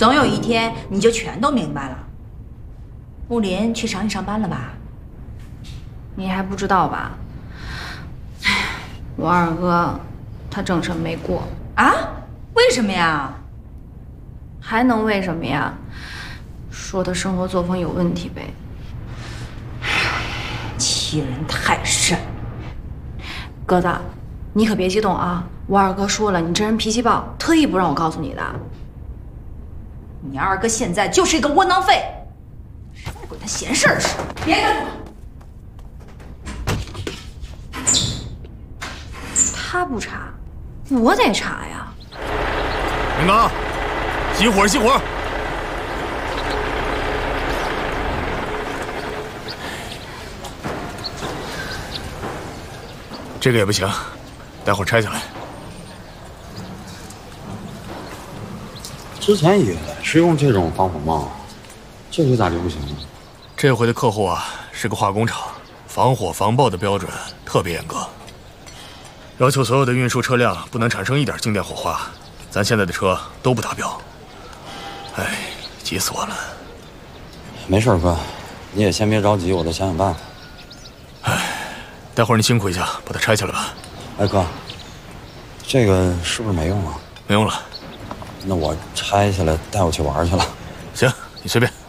总有一天你就全都明白了。木林去厂里上班了吧？ 你还不知道吧？哎，我二哥他政审没过啊？为什么呀？ 还能为什么呀？说他生活作风有问题呗。 欺人太甚。 鸽子，你可别激动啊！我二哥说了，你这人脾气暴，特意不让我告诉你的。 你二哥现在就是一个窝囊废，什么鬼他闲事儿似的！别跟我。 他不查，我得查呀。 明刚，熄火，熄火！这个也不行，待会儿拆下来。 之前也是用这种防火帽，这回咋就不行了？ 这回的客户啊是个化工厂，防火防爆的标准特别严格，要求所有的运输车辆不能产生一点静电火花。咱现在的车都不达标。哎，急死我了。 没事，哥，你也先别着急，我再想想办法。 哎，待会儿你辛苦一下，把它拆下来吧。 哎，哥，这个是不是没用啊？ 没用了。 那我拆下来带我去玩去了。 行，你随便。